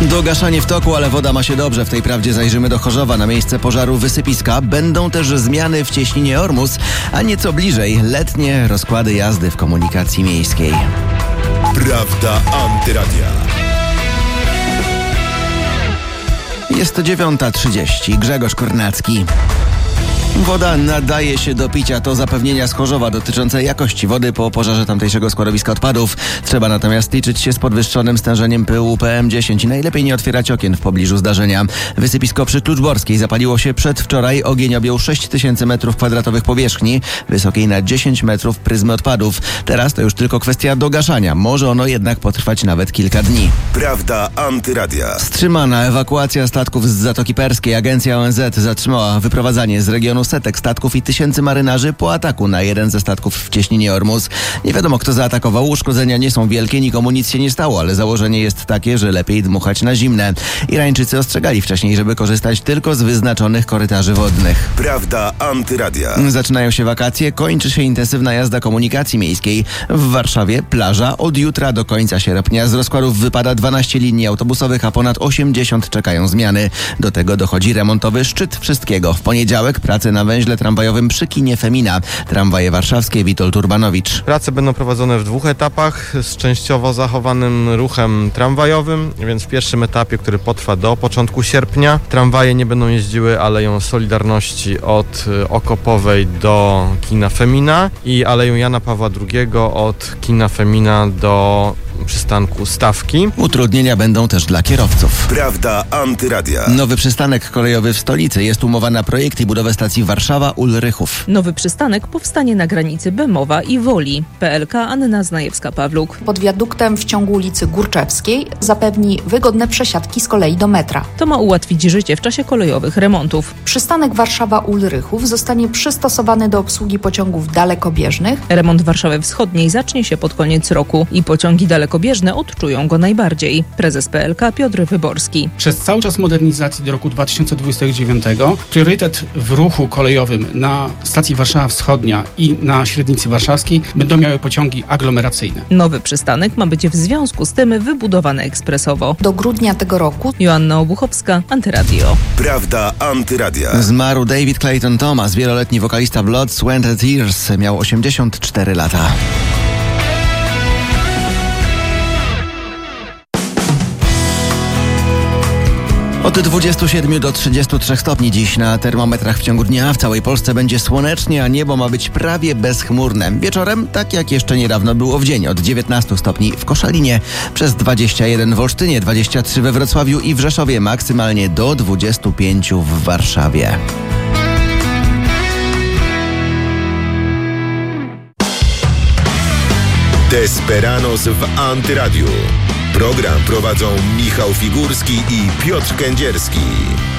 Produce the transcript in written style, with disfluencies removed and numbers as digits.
Gaszanie w toku, ale woda ma się dobrze. W tej prawdzie zajrzymy do Chorzowa. Na miejsce pożaru wysypiska będą też zmiany w cieśninie Ormus, a nieco bliżej letnie rozkłady jazdy w komunikacji miejskiej. Prawda Antyradia. Jest 9:30. Grzegorz Kornacki. Woda nadaje się do picia. To zapewnienia z Chorzowa dotyczące jakości wody po pożarze tamtejszego składowiska odpadów. Trzeba natomiast liczyć się z podwyższonym stężeniem pyłu PM10 i najlepiej nie otwierać okien w pobliżu zdarzenia. Wysypisko przy Kluczborskiej zapaliło się przedwczoraj. Ogień objął 6000 m2 powierzchni, wysokiej na 10 metrów pryzmy odpadów. Teraz to już tylko kwestia dogaszania. Może ono jednak potrwać nawet kilka dni. Prawda Antyradia. Wstrzymana ewakuacja statków z Zatoki Perskiej. Agencja ONZ zatrzymała wyprowadzanie z regionu setek statków i tysięcy marynarzy po ataku na jeden ze statków w cieśninie Ormus. Nie wiadomo, kto zaatakował. Uszkodzenia nie są wielkie, nikomu nic się nie stało, ale założenie jest takie, że lepiej dmuchać na zimne. Irańczycy ostrzegali wcześniej, żeby korzystać tylko z wyznaczonych korytarzy wodnych. Prawda Antyradia. Zaczynają się wakacje, kończy się intensywna jazda komunikacji miejskiej. W Warszawie plaża od jutra do końca sierpnia. Z rozkładów wypada 12 linii autobusowych, a ponad 80 czekają zmiany. Do tego dochodzi remontowy szczyt wszystkiego. W poniedziałek prace na węźle tramwajowym przy kinie Femina. Tramwaje warszawskie, Witold Urbanowicz. Prace będą prowadzone w 2 etapach z częściowo zachowanym ruchem tramwajowym, więc w pierwszym etapie, który potrwa do początku sierpnia, tramwaje nie będą jeździły Aleją Solidarności od Okopowej do kina Femina i Aleją Jana Pawła II od kina Femina do przystanku Stawki. Utrudnienia będą też dla kierowców. Prawda Antyradia. Nowy przystanek kolejowy w stolicy. Jest umowa na projekt i budowę stacji Warszawa-Ulrychów. Nowy przystanek powstanie na granicy Bemowa i Woli. PLK Anna Znajewska-Pawluk. Pod wiaduktem w ciągu ulicy Górczewskiej zapewni wygodne przesiadki z kolei do metra. To ma ułatwić życie w czasie kolejowych remontów. Przystanek Warszawa-Ulrychów zostanie przystosowany do obsługi pociągów dalekobieżnych. Remont Warszawy Wschodniej zacznie się pod koniec roku i pociągi dalekobieżne odczują go najbardziej. Prezes PLK Piotr Wyborski. Przez cały czas modernizacji do roku 2029 priorytet w ruchu kolejowym na stacji Warszawa Wschodnia i na średnicy warszawskiej będą miały pociągi aglomeracyjne. Nowy przystanek ma być w związku z tym wybudowany ekspresowo. Do grudnia tego roku. Joanna Obuchowska, Antyradio. Prawda Antyradia. Zmarł David Clayton Thomas, wieloletni wokalista Blood, Sweat and Tears. Miał 84 lata. Od 27 do 33 stopni dziś na termometrach w ciągu dnia. W całej Polsce będzie słonecznie, a niebo ma być prawie bezchmurne. Wieczorem, tak jak jeszcze niedawno było w dzień, od 19 stopni w Koszalinie, przez 21 w Olsztynie, 23 we Wrocławiu i w Rzeszowie, maksymalnie do 25 w Warszawie. Desperados w Antyradiu. Program prowadzą Michał Figurski i Piotr Kędzierski.